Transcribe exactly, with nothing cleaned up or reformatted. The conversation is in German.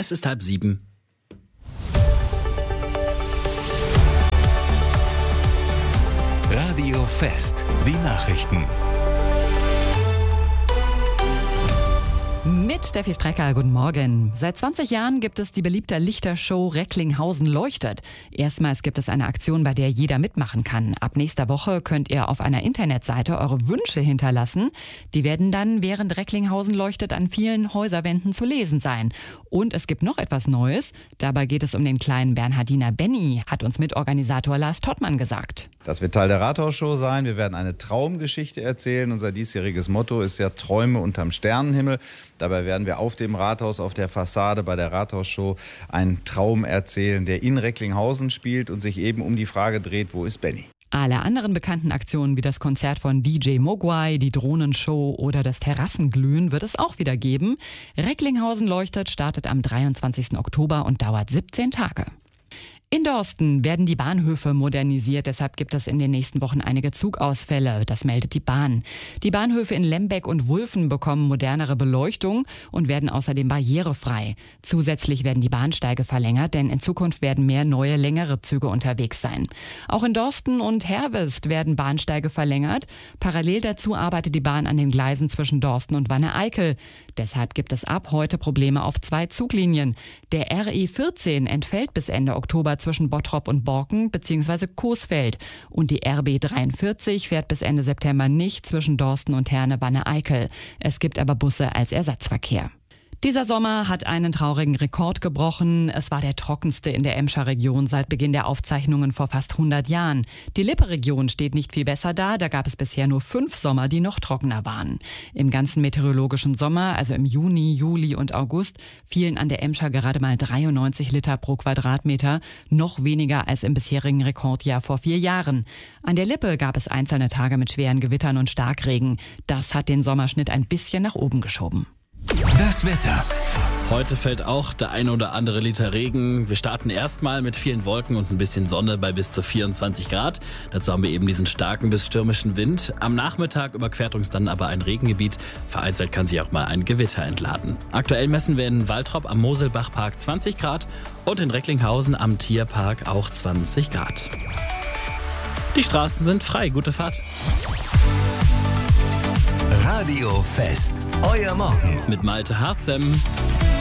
Es ist halb sieben. Radio Fest, die Nachrichten. Mit Steffi Strecker, guten Morgen. Seit zwanzig Jahren gibt es die beliebte Lichtershow Recklinghausen leuchtet. Erstmals gibt es eine Aktion, bei der jeder mitmachen kann. Ab nächster Woche könnt ihr auf einer Internetseite eure Wünsche hinterlassen. Die werden dann während Recklinghausen leuchtet an vielen Häuserwänden zu lesen sein. Und es gibt noch etwas Neues. Dabei geht es um den kleinen Bernhardiner Benny, hat uns Mitorganisator Lars Tottmann gesagt. Das wird Teil der Rathausshow sein. Wir werden eine Traumgeschichte erzählen. Unser diesjähriges Motto ist ja Träume unterm Sternenhimmel. Dabei werden wir auf dem Rathaus, auf der Fassade bei der Rathausshow einen Traum erzählen, der in Recklinghausen spielt und sich eben um die Frage dreht, wo ist Benny? Alle anderen bekannten Aktionen wie das Konzert von D J Mogwai, die Drohnenshow oder das Terrassenglühen wird es auch wieder geben. Recklinghausen leuchtet startet am dreiundzwanzigsten Oktober und dauert siebzehn Tage. In Dorsten werden die Bahnhöfe modernisiert, deshalb gibt es in den nächsten Wochen einige Zugausfälle, das meldet die Bahn. Die Bahnhöfe in Lembeck und Wulfen bekommen modernere Beleuchtung und werden außerdem barrierefrei. Zusätzlich werden die Bahnsteige verlängert, denn in Zukunft werden mehr neue, längere Züge unterwegs sein. Auch in Dorsten und Herwest werden Bahnsteige verlängert. Parallel dazu arbeitet die Bahn an den Gleisen zwischen Dorsten und Wanne-Eickel. Deshalb gibt es ab heute Probleme auf zwei Zuglinien. Der R E vierzehn entfällt bis Ende Oktober zwischen Bottrop und Borken bzw. Coesfeld. Und die R B dreiundvierzig fährt bis Ende September nicht zwischen Dorsten und Herne-Wanne-Eickel. Es gibt aber Busse als Ersatzverkehr. Dieser Sommer hat einen traurigen Rekord gebrochen. Es war der trockenste in der Emscher Region seit Beginn der Aufzeichnungen vor fast hundert Jahren. Die Lippe-Region steht nicht viel besser da. Da gab es bisher nur fünf Sommer, die noch trockener waren. Im ganzen meteorologischen Sommer, also im Juni, Juli und August, fielen an der Emscher gerade mal dreiundneunzig Liter pro Quadratmeter. Noch weniger als im bisherigen Rekordjahr vor vier Jahren. An der Lippe gab es einzelne Tage mit schweren Gewittern und Starkregen. Das hat den Sommerschnitt ein bisschen nach oben geschoben. Das Wetter. Heute fällt auch der eine oder andere Liter Regen. Wir starten erstmal mit vielen Wolken und ein bisschen Sonne bei bis zu vierundzwanzig Grad. Dazu haben wir eben diesen starken bis stürmischen Wind. Am Nachmittag überquert uns dann aber ein Regengebiet. Vereinzelt kann sich auch mal ein Gewitter entladen. Aktuell messen wir in Waltrop am Moselbachpark zwanzig Grad und in Recklinghausen am Tierpark auch zwanzig Grad. Die Straßen sind frei. Gute Fahrt. Radio Fest, euer Morgen. Mit Malte Harzem.